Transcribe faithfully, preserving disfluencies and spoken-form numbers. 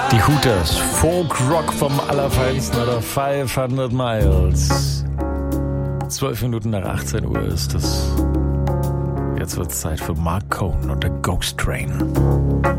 Die Hooters, Folk Rock vom Allerfeinsten oder fünfhundert Miles. Zwölf Minuten nach achtzehn Uhr ist es. Jetzt wird's Zeit für Mark Cohn und der Ghost Train.